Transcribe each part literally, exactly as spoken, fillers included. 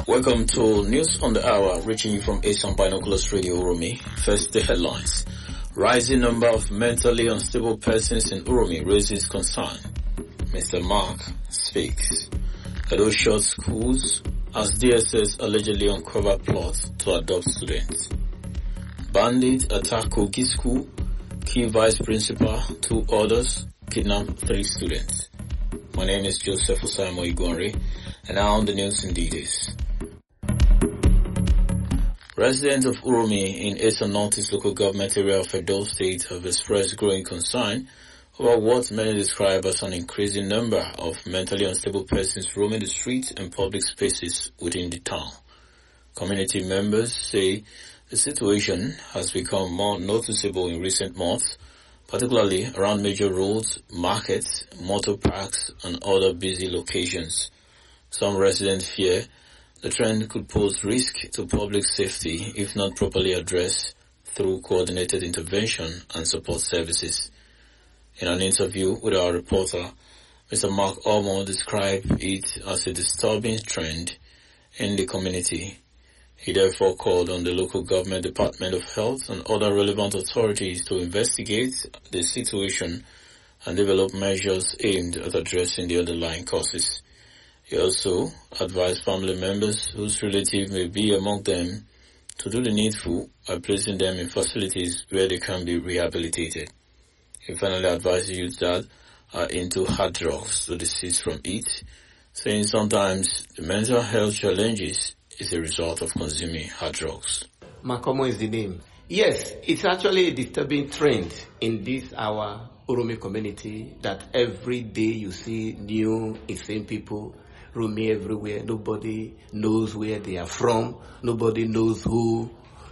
Welcome to News on the Hour, reaching you from Asan Binoculars Radio Uromi. First, the headlines. Rising number of mentally unstable persons in Uromi raises concern. Mister Mark speaks. Edo short schools as D S S allegedly uncover plot to adopt students. Bandits attack Kogi School, kill vice principal, two others, kidnap three students. My name is Joseph Osaimo Igwanri, and now on the news in details. Residents of Uromi in Asan Northeast local government area of Edo State have expressed growing concern over what many describe as an increasing number of mentally unstable persons roaming the streets and public spaces within the town. Community members say the situation has become more noticeable in recent months, particularly around major roads, markets, motor parks, and other busy locations. Some residents fear the trend could pose risk to public safety if not properly addressed through coordinated intervention and support services. In an interview with our reporter, Mister Mark Omo described it as a disturbing trend in the community. He therefore called on the local government Department of Health and other relevant authorities to investigate the situation and develop measures aimed at addressing the underlying causes. He also advised family members whose relative may be among them to do the needful by placing them in facilities where they can be rehabilitated. He finally advised youth that are into hard drugs to desist from it, saying sometimes the mental health challenges is a result of consuming hard drugs. Makomo is the name. Yes, it's actually a disturbing trend in this our Uromi community that every day you see new insane people roaming everywhere. Nobody knows where they are from. Nobody knows who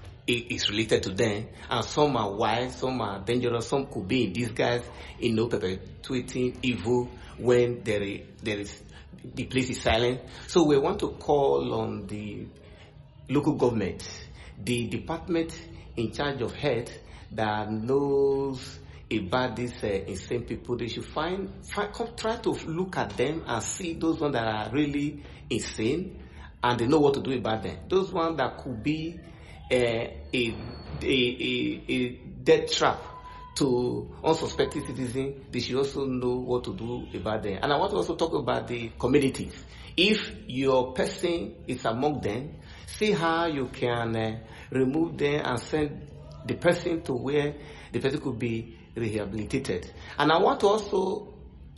is related to them. And some are wild, some are dangerous, some could be in disguise, you know, perpetuating evil when there is, there is the place is silent. So we want to call on the local government, the department in charge of health that knows about these uh, insane people. They should find, find come, try to look at them and see those ones that are really insane and they know what to do about them. Those ones that could be uh, a, a, a, a death trap to unsuspecting citizens, they should also know what to do about them. And I want to also talk about the communities. If your person is among them, see how you can uh, remove them and send the person to where the person could be rehabilitated. And I want to also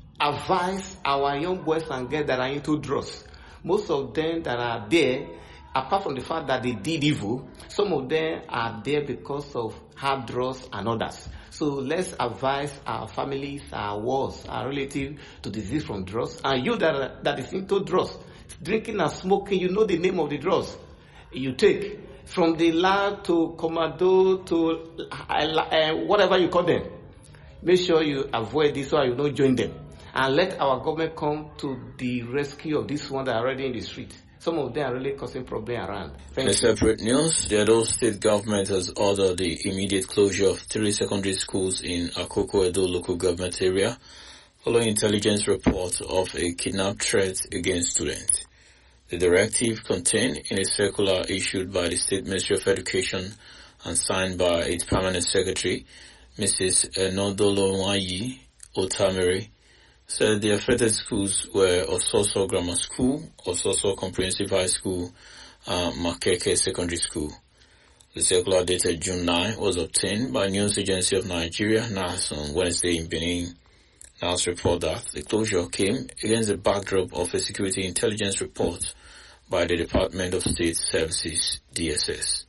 advise our young boys and girls that are into drugs. Most of them that are there, apart from the fact that they did evil, some of them are there because of hard drugs and others. So let's advise our families, our wards, our relatives to desist from drugs. And you that are, that is into drugs, drinking and smoking, you know the name of the drugs you take. From the lab to commando to uh, uh, whatever you call them. Make sure you avoid this so you don't join them. And let our government come to the rescue of this one that are already in the street. Some of them are really causing problems around. In separate news, the Edo State government has ordered the immediate closure of three secondary schools in Akoko Edo local government area following intelligence reports of a kidnap threat against students. The directive contained in a circular issued by the State Ministry of Education and signed by its permanent secretary, Missus Enodolowayi Otamere, said the affected schools were Ososo Grammar School, Ososo Comprehensive High School, and Makeke Secondary School. The circular dated June ninth was obtained by News Agency of Nigeria, N A S, on Wednesday in Benin. N A S report that the closure came against the backdrop of a security intelligence report by the Department of State Services, D S S.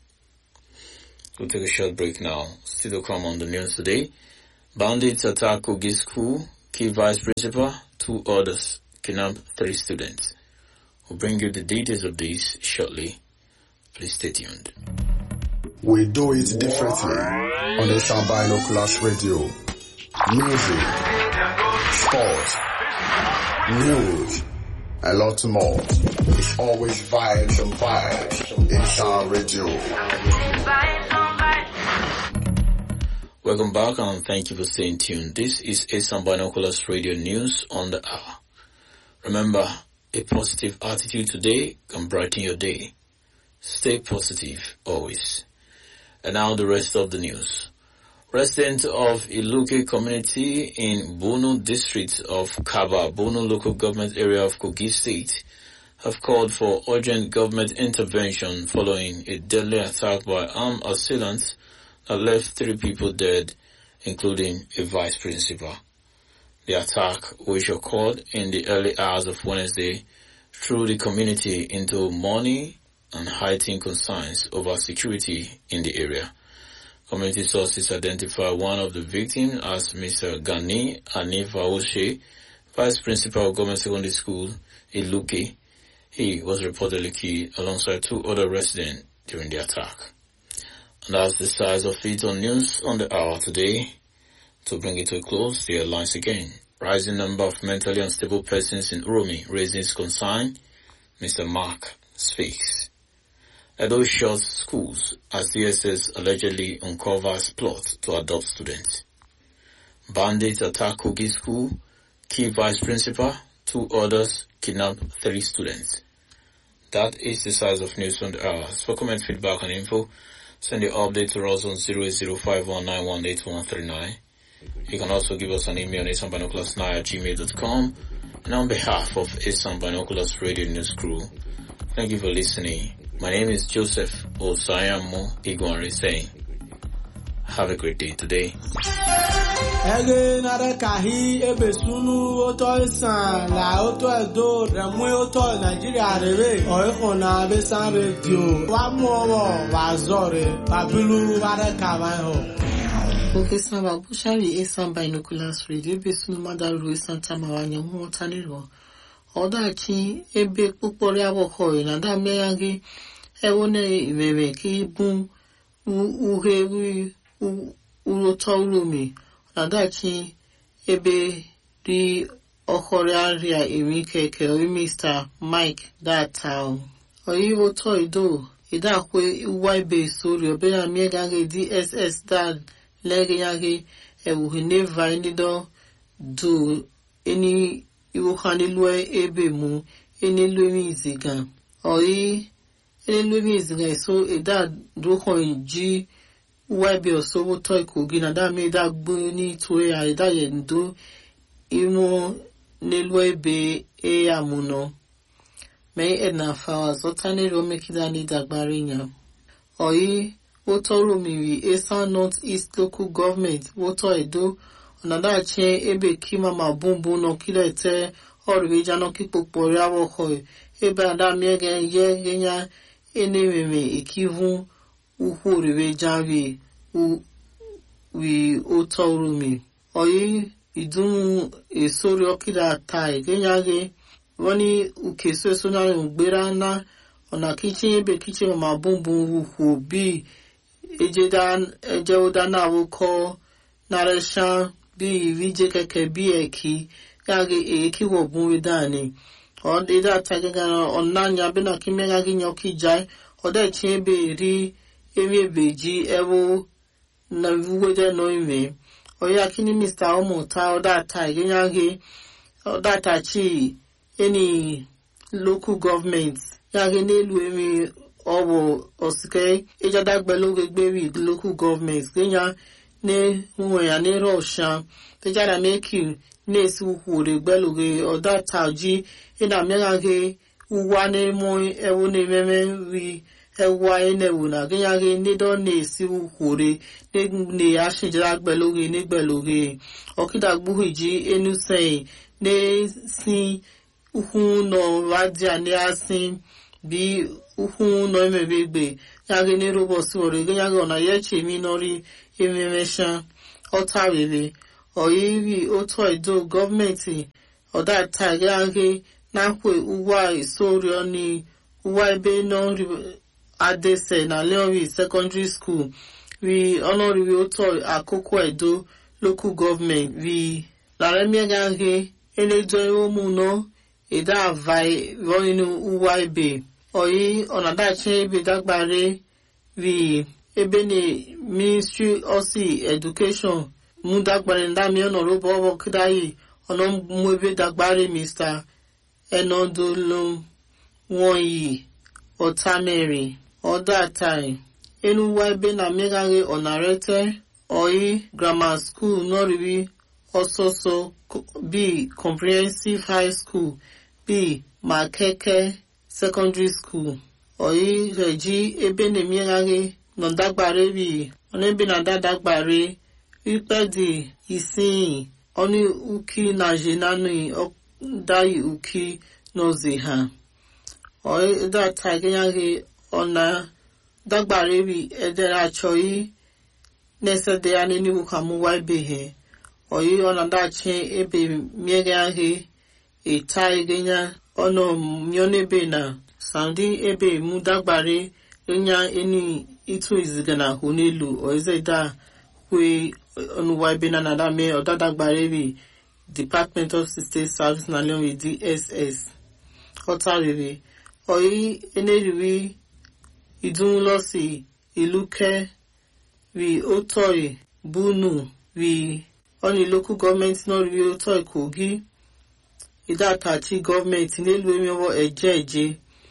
We'll take a short break now. Still to come on the news today. Bandits attack Kogi School, kill vice principal, two others, kidnap three students. We'll bring you the details of this shortly. Please stay tuned. We do it differently on Asan Binoculars Radio. Music, sports, news, a lot more. It's always vibes and vibes in Asan Radio. Welcome back and thank you for staying tuned. This is Asan Binoculars Radio News on the Hour. Remember, A positive attitude today can brighten your day. Stay positive always. And now the rest of the news. Residents of Iluke community in Bono district of Kaba, Bono local government area of Kogi state, have called for urgent government intervention following a deadly attack by armed assailants that left three people dead, including a vice principal. The attack, which occurred in the early hours of Wednesday, threw the community into mourning and heightened concerns over security in the area. Community sources identify one of the victims as Mister Gani Anivaoshe, Vice Principal of Government Secondary School, Iluke. He was reportedly killed alongside two other residents during the attack. And that's the size of it on news on the hour today. To bring it to a close, the headlines again. Rising number of mentally unstable persons in Uromi raises concern. Mister Mark speaks. Edo shuts schools as D S S allegedly uncovers plot to adopt students. Bandits attack Kogi school, kill vice principal, two others kidnap three students. That is the size of news on the hour. For comment, feedback and info, send your update to us on zero eight zero five one nine one eight one three nine. You can also give us an email on asan binoculars nine at gmail dot com. And on behalf of Asan Binoculars Radio News Crew, thank you for listening. My name is Joseph Osayamo Igwanri saying, have a great day today. Ege nare kahi ebe sunu oto isan la oto edo remwe oto Nigeria rebe oiko na besan radio wa muowo wa zore babilu ware kawaho. Okay, Samba Bushari Asan Binoculars Radio besunu madaru Santa Mawanya Mutaniro. Odachi ebe pupori aboko na da meyangi ewone imeme ki bun uhe uroto urumi na dachi ebe ri okore aria emi keke o Mister Mike that town oyi oto ido ida kwe uwaibe sori obe na meyangi D S S dad lege yangi ewu neva inido do any iwo hanilwe ebe mu enilwe miziga oyi enilwe miziga so eda doko ji webe osowo to Kogi na da me da gbo ni to ya eda ye ndo imo nilwe ebe e amuno me edna fawa zotane ro mekida ni dagbare nya oyi woto romiri Asan North East Local Government woto edo onada che ebe kima mabumbu no kilete orweja no kipokpori awoko ebe ada miege ye genya enememe ikivu uhu reweja wi u wi otorumi oyi idun esori okida tai genya ge woni ukeso so na ngbera na ona kichi ebe kichi mabumbu uhu bi ejedan ejeoda na awoko naresha bi vije keke bi eki yage eki wo bun dani on de da tage gana onanya bi na kimega gi nyoki jai ode chebe ri emi beji ewo na vuwede no ime oya kini Mister Omuta oda tage yage oda tachi any local government yage nelu emi owo osike ejada gbelo gegbe wi local government genya ne nwe ya ne rosha tejara make ne si ukure gbeluge oda taji ina megage uwa ne mo ewo ne meme wi ewa ene wuna genya ge ne do ne si ukure ne ne ya shijara gbeluge ne gbeluge okida gbuhiji enu sei ne si uhu no radia ne asin bi uhu no mebegbe yage ne robot ore genya ge ona yeche mi nori ememesha otarebe oyiwi oto edo government oda tagage nakwe uwa isori oni uwa ebe no adese na Leori secondary school we honori oto akoko edo local government we laremia gange elejo omu no eda vai roinu uwa ebe oyi onadache ebe dagbare we ebe ni Ministry of Education mu dagbare ndami ono robo obo kidai ono mu ebe dagbare Mister enodolo wọ̀nyí ọ̀tàmẹ̀rì ọ̀dàtàì enuwa ebe na mmegharị ọ̀nàrete oyi grammar school nọrịrị ọsọsọ b comprehensive high school b makeke secondary school oyi reji ebe na mmegharị nọdagbare bi ọnebe na dadagbare ikpedi isii ọnụ uki na jenanu ọdaghị uki n'ozi ha oyi data gịnyaghị ọna dagbare bi edere achọghị na-esede ya n'eniwu ka mụwa ebeghị oyi ọnadachi ebe mmegharị eta egenya ọnụ mionebe na saudi ebe mụ dagbare nya eni itu iziga na hụ n'elu oizeda kwe ọnụwa ebe na nadame ọdadagbare bi Department of State Service na leonwe D S S ọtarịrị oyi eneriri idunlosi iluke wi otoi bunu wi oni local government no ri otoi Kogi idatachi government n'elu emewo eje eje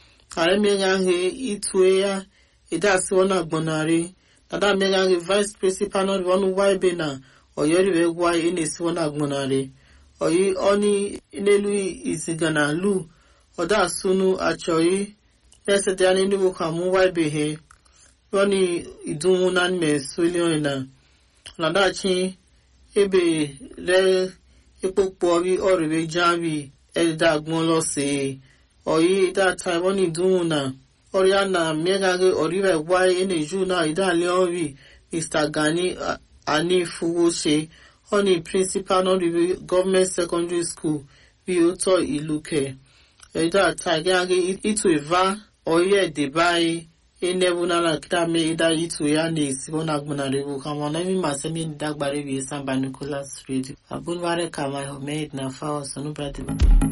aremeghe itue ya idasi ona gbonari dada meghe vice principal no ri onu wa ebe na oyori we gwa enesi ona gbonari oyi oni n'elu izigana lu oda sunu achoi esede ya n'elu ka mu wa ebe he Roni idunwu na nme swelion na nadachi ebe re ekpopo ori oriwe jawi elda agbon lo se oyi da time oni idunwu na oriana megage oriwe wai eneju na idale ori Mister Gani Ani Fuwose oni principal no the government secondary school bi oto iluke ida tage itu eva oye debai enebuna na kitame ida itu ya ne sibona gbunarebu kama na mi masemi dagbare bi Samba Nicholas Radio abunware kama homed na fawo sonu brother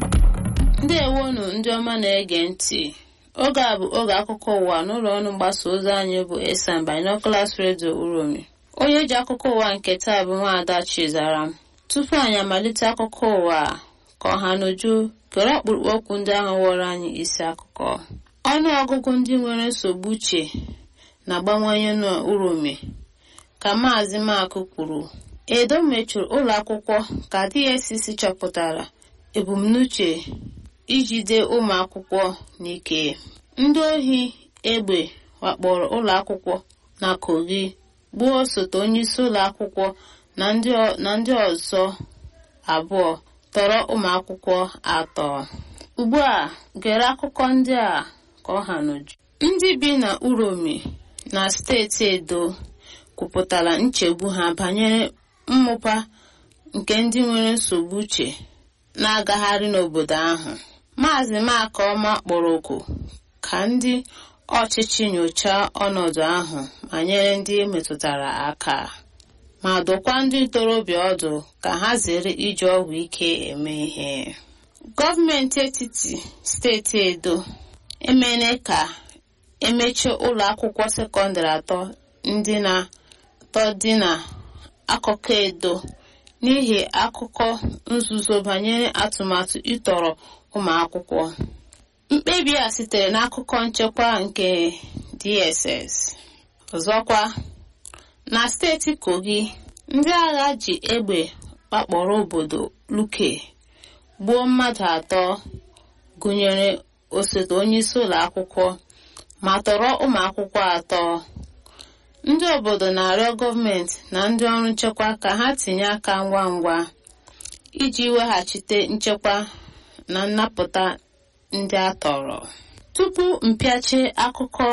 ndewonu ndị ọma na-ege ntị oge a bụ oge akụkọ ụwa n'ụlọ ọrụ mgbasa ozi anyị bụ Samba Nicholas Radio Uromi onye ji akụkọ ụwa nke taa bụ Nwaada Chizaram tupu anyị amalite akụkọ ụwa ka ọha n'uju kere ọkpụrụkpụ okwu ndị ahụ wọrọ anyị isi akụkọ ọnụ ọgụgụ ndị nwere nsogbu uche na-agbanwanye n'Uromi ka Maazị Makụ kwuru. Edo mechuru ụlọ akwụkwọ ka D S C chọpụtara ebumnuche ijide ụmụ akwụkwọ n'ike. Ndị ohi egbe wakporo ụlọ akwụkwọ na Kogi gbuo osote onyeisi ụlọ akwụkwọ na ndị na ndị ọzọ abụọ tọrọ ụmụ akwụkwọ atọ. Ugbu a gere akụkọ ndị a ka ọ ha n'uju. Ndị bi na Uromi na steeti Edo kwupụtara nchegbu ha banyere mmụpa nke ndị nwere nsogbu uche na-agagharị n'obodo ahụ. Maazị Makọma kpọrọ oku ka ndị ọchịchị nyochaa ọnọdụ ahụ ma nyere ndị metụtara aka ma dọkwa ndị ntorobịa ọdụ ka ha zere iji ọgwụ ike eme ihe. Gọọmenti etiti steeti Edo emene ka emechie ụlọ akwụkwọ sekọndịrị atọ ndị na atọ dị na akụkọ Edo n'ihi akụkọ nzuzo banyere atụmatụ ịtọrọ ụmụ akwụkwọ. Mkpebi a sitere n'akụkọ nchekwa nke D S S. Ọzọkwa, na steeti Kogi, ndị agha ji egbe wakporo obodo Luke gbuo mmadụ atọ gụnyere osote onyeisi ụlọ akwụkwọ ma tọrọ ụmụ akwụkwọ atọ. Ndị obodo na-arịọ gọọmenti na ndị ọrụ nchekwa ka ha tinye aka ngwa ngwa iji weghachite nchekwa na nnapụta ndị a tọrọ. Tupu mpịachi akụkọ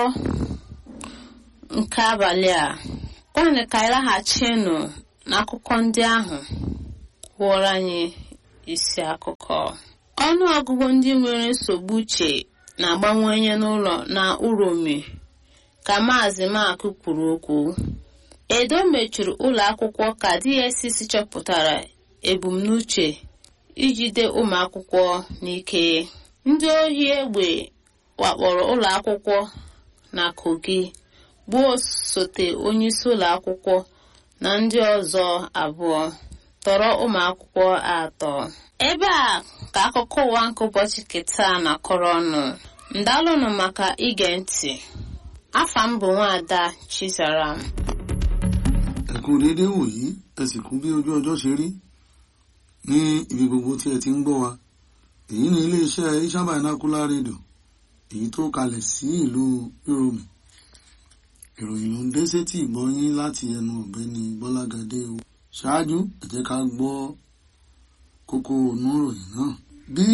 nke abalị a, kwanụ ka ịlaghachinụ n'akụkọ ndị ahụ wụrụ anyị isi akụkọ. Ọnụ ọgụgụ ndị nwere nsogbu uche na-agbanwenye n'ụlọ na Uromi ka Maazị Makụ kwuru okwu. Edo mechuru ụlọ akwụkwọ ka D S C chọpụtara ebumnuche ijide ụmụ akwụkwọ n'ike. Ndị ohi egbe wakporo ụlọ akwụkwọ na Kogi gbuo osote onyeisi ụlọ akwụkwọ na ndị ọzọ abụọ tọrọ ụmụ akwụkwọ atọ. ebe a ka akụkọ ụwa nke ụbọchị keta na-akọrọ ọnụ. Ndalụnụ maka ige ntị. Afa m bụ Nwaada Chizaram. Ẹ kú déédéé wòyí, ẹ sì kú bí ojú ọjọ́ ṣe rí ní ibi gbogbo tí ẹ ti ń gbọ́ wa. Èyí ni iléeṣẹ́ Ishan Binocular Radio, èyí tó kalẹ̀ sí ìlú Uromi. Ìròyìn ló ń dé sétí ìgbọ́ yín láti ẹnu ọ̀gbẹ́ni Bọ́lágadé o. Ṣáájú, ẹ jẹ́ ká gbọ́ kókó inú ìròyìn náà. Bí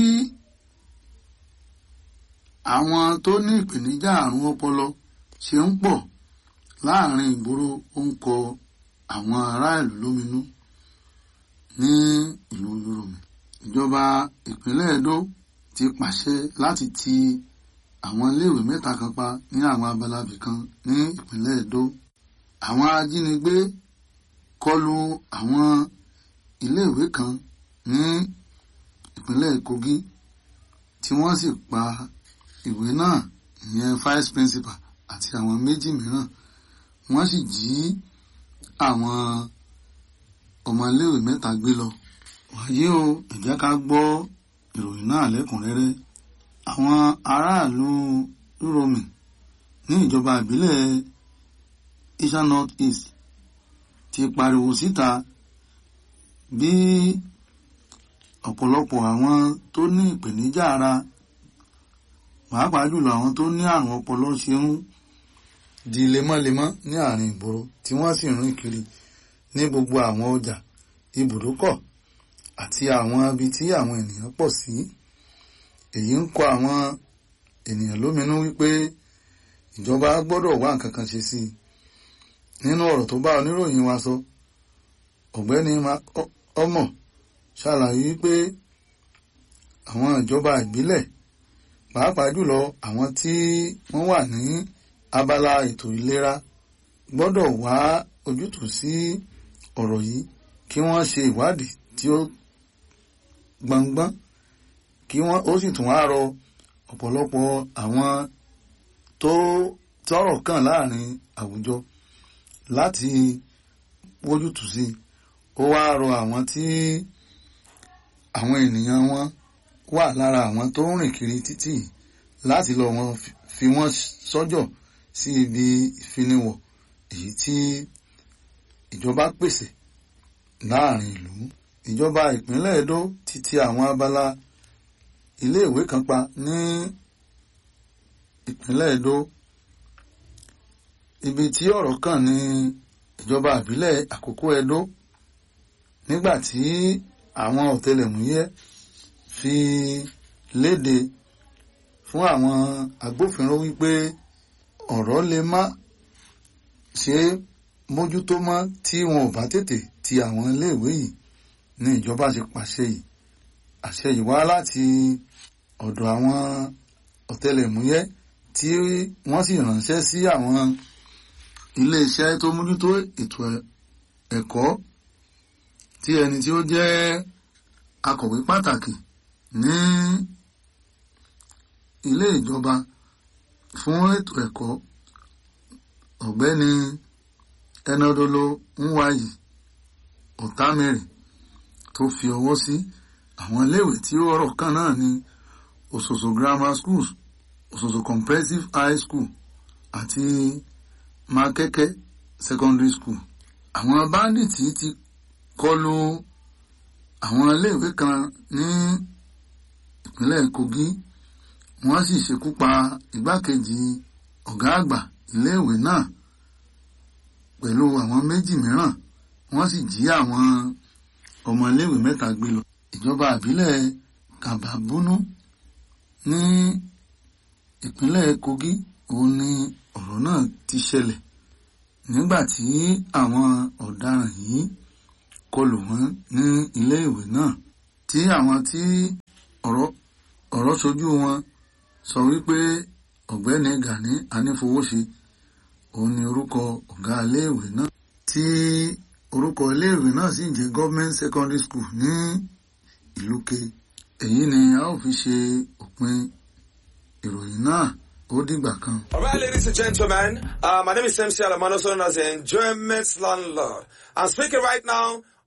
àwọn tó ní ìpèníjà àrùn ọpọlọ ṣe ń pọ̀ láàrin ìgboro ó ń kọ àwọn aráàlú lóminú ní ìlú Uromi. Ìjọba ìpínlẹ̀ Edo ti pàṣẹ láti ti àwọn iléèwé mẹ́ta kan pa ní àwọn abalabì kan ní ìpínlẹ̀ Edo. Àwọn ajínigbé kọlu àwọn iléèwé kan ní ìpínlẹ̀ Kogi tí wọ́n sì pa ìwé náà, ìyẹn vice principal àti àwọn méjì mìíràn. Wọ́n sì jí àwọn ọmọléèwé mẹ́ta gbé lọ. Wàyí o, ẹ jẹ́ ká gbọ́ ìròyìn náà lẹ́kùnrẹ́rẹ́. Àwọn aráàlú Uromi ní ìjọba ìbílẹ̀ Ishan North East ti pariwo síta bí ọ̀pọ̀lọpọ̀ àwọn tó ní ìpèníjà ara, pàápàá jùlọ àwọn tó ní àrùn ọpọlọ ṣe ń di lemọ́lemọ́ ní àárín ìgboro tí wọ́n sì rìn kiri ní gbogbo àwọn ọjà, ibùdókọ̀ àti àwọn ibi tí àwọn ènìyàn pọ̀ sí. Èyí ń kọ àwọn ènìyàn lóminú wípé ìjọba gbọ́dọ̀ wá nǹkan kan ṣe sí i. Nínú ọ̀rọ̀ tó bá oníròyìn wa sọ, ọ̀gbẹ́ni Ọmọ ṣàlàyé wípé àwọn ìjọba ìbílẹ̀, pàápàá jùlọ àwọn tí wọ́n wà ní abala ètò ìlera, gbọ́dọ̀ wá ojútùú sí ọ̀rọ̀ yìí kí wọ́n ṣe ìwádìí tí ó gbọngbọ́n, kí wọ́n ó sì tún wá rọ ọ̀pọ̀lọpọ̀ àwọn tó tọ́rọ̀ kàn láàrin àwùjọ láti wójútùú sí. Ó wá rọ àwọn tí àwọn ènìyàn wọn wà lára àwọn tó ń rìn kiri títì láti lọ wọn fi wọ́n sọ́jọ̀ sí ibi ìfiniwọ̀ èyí tí ìjọba pèsè láàrin ìlú. Ìjọba ìpínlẹ̀ Edo ti ti àwọn abala iléèwé kan pa ní ìpínlẹ̀ Edo. Ibi tí ọ̀rọ̀ kàn ní ìjọba ìbílẹ̀ Àkókò Edo, nígbà tí àwọn ọ̀tẹlẹ̀múyẹ́ fi léde fún àwọn agbófinró wípé ọ̀rọ̀ lè má ṣe mójútó mọ́ tí wọn ò bá tètè ti àwọn iléèwé yìí ní ìjọba ṣe pàṣẹ yìí. Àṣẹ yìí wá láti ọ̀dọ̀ àwọn ọ̀tẹlẹ̀múyẹ́ tí wọ́n sì ránṣẹ́ sí àwọn iléeṣẹ́ tó mójútó ètò ẹ̀kọ́, tí ẹni tí ó jẹ́ akọ̀wé pàtàkì ní ilé ìjọba fún ètò ẹ̀kọ́, ọ̀gbẹ́ni Enodolo Nwayi Otamere, tó fi ọwọ́ sí àwọn iléèwé tí ó ọ̀rọ̀ kan náà ní Ososo Grammar Schools, Ososo Comprehensive High School àti Makeke Secondary School. Àwọn báńdíìtì ti kọlu àwọn iléèwé kan ní ìpínlẹ̀ Kogi, wọ́n sì ṣekú pa igbákejì ọ̀gá àgbà iléèwé náà pẹ̀lú àwọn méjì mìíràn. Wọ́n sì jí àwọn ọmọ iléèwé mẹ́ta gbé lọ. Ìjọba ìbílẹ̀ Kababunu ní ìpínlẹ̀ Kogi òun ni ọ̀rọ̀ náà ti ṣẹlẹ̀ nígbà tí àwọn ọ̀daràn yìí kọlù wọ́n ní ilé ìwé náà, tí àwọn tí ọ̀rọ̀ ọ̀rọ̀ ṣojú wọn sọ wípé ọ̀gbẹ́ni Gani Anífowóṣe òun ni orúkọ ọ̀gá iléèwé náà, tí orúkọ iléèwé náà sì jẹ́ Government Secondary School ní Ìlúke. Èyí ni a ó fi ṣe òpin ìròyìn náà. Ó dìgbà kan. All right, ladies and gentlemen, uh, my name is M C Alamano, known as the Enjoyment Landlord. I'm speaking right now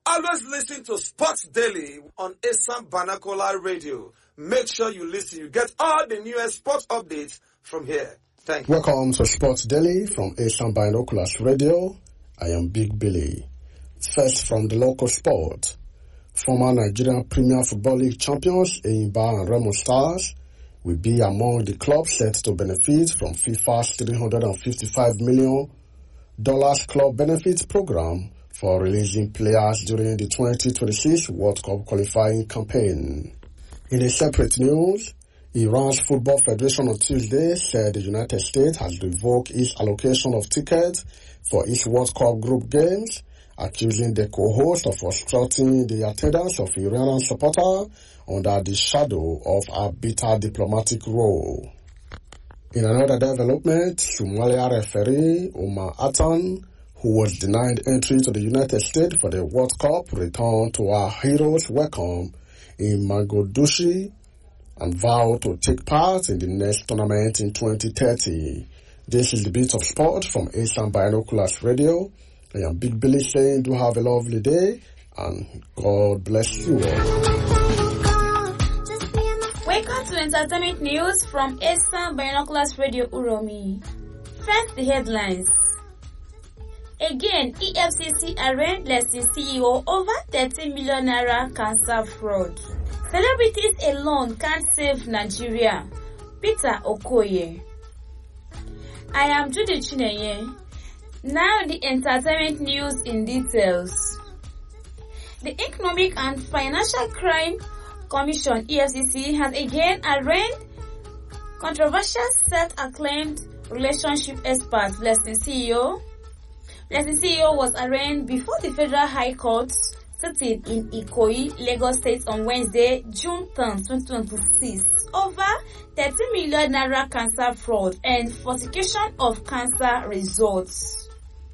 Always listen to Sports Daily on Esan Banakola Radio. Make sure you listen. You get all the newest sports updates from here. Thank you. Welcome to Sports Daily from Esan Binoculars Radio. I am Big Billy. First from the local sport. Former Nigerian Premier Football League champions Enyimba and Remo Stars will be among the clubs set to benefit from FIFA's three hundred fifty-five million dollars club benefits program for releasing players during the twenty twenty-six World Cup qualifying campaign. In a separate news, Iran's Football Federation on Tuesday said the United States has revoked its allocation of tickets for its World Cup group games, accusing the co-host of obstructing the attendance of Iranian supporters under the shadow of a bitter diplomatic role. In another development, Somalia referee Omar Atan, who was denied entry to the United States for the World Cup, returned to our heroes' welcome in Mogadishu and vowed to take part in the next tournament in twenty thirty. This is the Beat of Sport from Esan Binoculars Radio. I am Big Billy saying do have a lovely day and God bless you all. Welcome to entertainment news from Esan Binoculars Radio Uromi. First, the headlines. Again, E F C C arraigned Blessing C E O over thirty million naira cancer fraud. Celebrities alone can't save Nigeria. Peter Okoye. I am Judy Chineye. Now the entertainment news in details. The Economic and Financial Crime Commission E F C C has again arraigned controversial self-acclaimed relationship expert Blessing C E O. Blessing C E O was arraigned before the Federal High Court sitting in Ikoyi, Lagos State on Wednesday, June tenth, twenty twenty-six over thirty million naira cancer fraud and falsification of cancer results.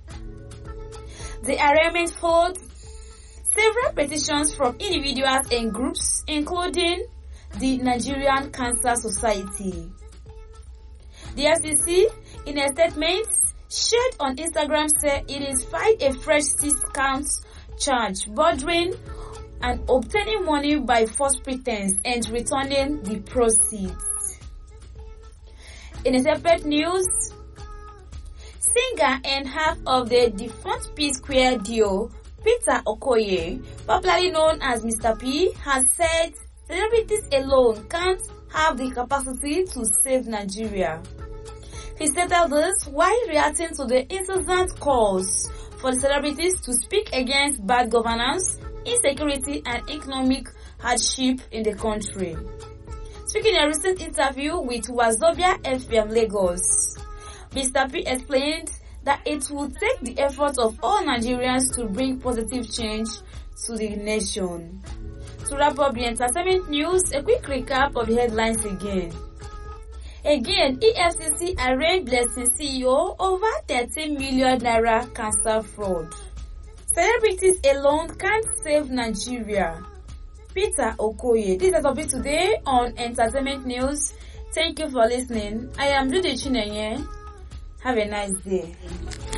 The arraignment followed several petitions from individuals and groups, including the Nigerian Cancer Society. The F C C, in a statement shared on Instagram, said it is filed a fresh six-count charge bordering and obtaining money by false pretense and returning the proceeds. In a separate news, singer and half of the defunct P-Square duo, Peter Okoye, popularly known as Mister P, has said celebrities alone can't have the capacity to save Nigeria. He stated this while reacting to the incessant calls for the celebrities to speak against bad governance, insecurity, and economic hardship in the country. Speaking in a recent interview with Wazobia F M Lagos, Mister P explained that it will take the effort of all Nigerians to bring positive change to the nation. To wrap up the entertainment news, a quick recap of the headlines again. Again, E F C C arraigned Blessing C E O over thirty million naira cancer fraud. Celebrities alone can't save Nigeria. Peter Okoye. This is all today on Entertainment News. Thank you for listening. I am Judy Chineye. Have a nice day.